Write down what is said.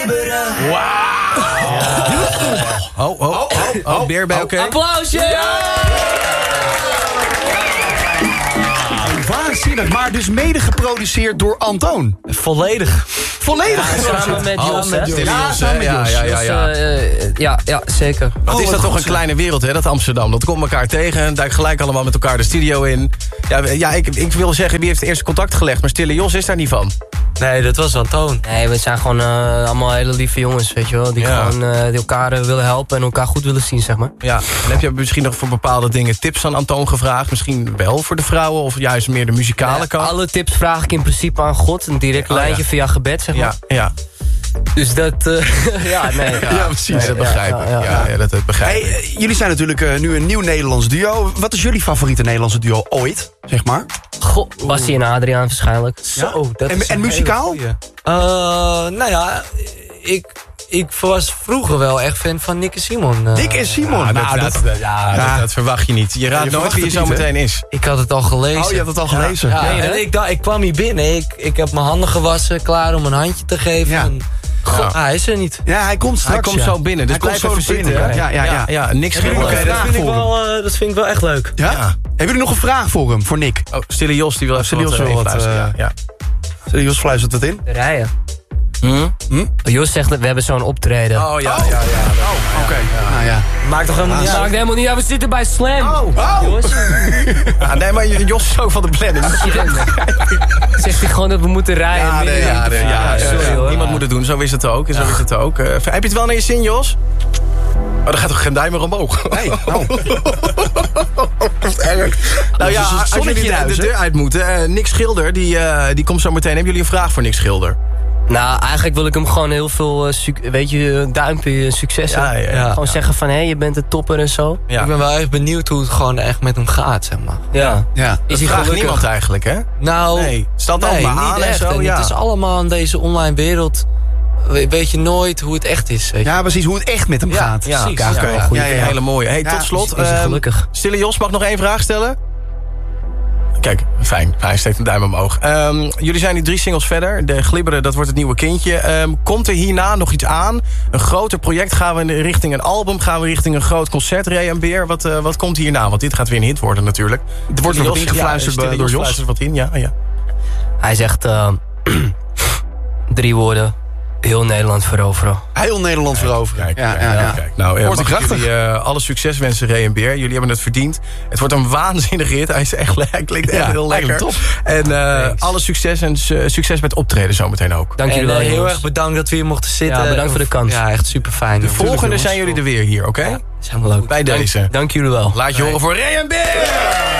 glibberen. Wauw. Oh, Beer, ben je oké? Applausje! Waanzinnig, maar dus mede geproduceerd door Antoon. Volledig. Samen met Jos, hè? Ja, zeker. Wat is dat toch een kleine wereld, hè, dat Amsterdam. Dat komt elkaar tegen en duikt gelijk allemaal met elkaar de studio in. Ik wil zeggen, wie heeft het eerste contact gelegd, maar Stille Jos is daar niet van. Nee, dat was Antoon. Nee, we zijn gewoon allemaal hele lieve jongens, weet je wel. Die gewoon die elkaar willen helpen en elkaar goed willen zien, zeg maar. Ja, en heb je misschien nog voor bepaalde dingen tips aan Antoon gevraagd? Misschien wel voor de vrouwen of juist meer de muzikale kant? Alle tips vraag ik in principe aan God. Een direct lijntje via gebed, zeg maar. Ja. Dus dat... Ja, precies. Nee, dat begrijp ik. Ja, dat begrijp ik. Hey, jullie zijn natuurlijk nu een nieuw Nederlands duo. Wat is jullie favoriete Nederlandse duo ooit, zeg maar? Goh, Bassie en Adriaan waarschijnlijk. Zo, dat is en muzikaal? Nou ja, ik was vroeger wel echt fan van Nick en Simon. Nick en Simon? Dat verwacht je niet. Je raadt nooit wie je zo meteen is. Ik had het al gelezen. Oh, je had het al gelezen? Ja, en ik kwam hier binnen. Ik heb mijn handen gewassen, klaar om een handje te geven. Ja. En, hij is er niet. Ja, hij komt straks. Hij komt zo binnen, dus blijf even zitten. Ja, niks schilderen. Dat vind ik wel echt leuk. Ja? Hebben jullie nog een vraag voor hem, voor Nick? Oh, Stille Jos, die wil even luisteren. Stille Jos fluistert het in. De rijen. Jos zegt dat we hebben zo'n optreden. Oh ja. Oké. Nou ja. Maakt toch helemaal niet uit. Maakt helemaal niet uit. We zitten bij Slam. Jos. Nee, maar Jos is ook van de planning. Zegt hij gewoon dat we moeten rijden. Sorry hoor. Niemand moet het doen, zo is het ook. Heb je het wel naar je zin, Jos? Oh, dan gaat toch geen duim meer omhoog? Nee. Dat is erg. Nou ja, als jullie de deur uit moeten. Nick Schilder, die komt zo meteen. Hebben jullie een vraag voor Nick Schilder? Nou, eigenlijk wil ik hem gewoon heel veel, duimpje succes. Gewoon zeggen van, je bent de topper en zo. Ja. Ik ben wel echt benieuwd hoe het gewoon echt met hem gaat, zeg maar. Ja. Is hij gelukkig? Niemand eigenlijk, hè? Nou, nee. Staat allemaal aan niet echt. En zo. En het is allemaal in deze online wereld. Weet je nooit hoe het echt is. Weet je. Ja, precies, hoe het echt met hem gaat. Ja, goed. Een hele mooie. Hey, tot slot. Is hij gelukkig? Stille Jos, mag ik nog één vraag stellen? Kijk, fijn. Hij steekt een duim omhoog. Jullie zijn nu 3 singles verder. De Glibberen, dat wordt het nieuwe kindje. Komt er hierna nog iets aan? Een groter project? Gaan we richting een album? Gaan we richting een groot concert? Ray en Beer, wat komt hierna? Want dit gaat weer een hit worden natuurlijk. Er wordt nog wat ingefluisterd door Jos. Wat in, ja. Hij zegt 3 woorden. Heel Nederland veroveren. Heel Nederland veroveren. Kijk. Nou, mag ik jullie alle succes wensen, Ray en Beer. Jullie hebben het verdiend. Het wordt een waanzinnige rit. Hij klinkt echt heel lekker. Top. En alle succes en succes met optreden zometeen ook. Dank jullie wel, heel erg bedankt dat we hier mochten zitten. Ja, bedankt voor de kans. Ja, echt super fijn. De volgende zijn jullie er weer hier, oké? Ja, is helemaal leuk. Bij deze. Dank jullie wel. Laat je horen voor Ray en Beer!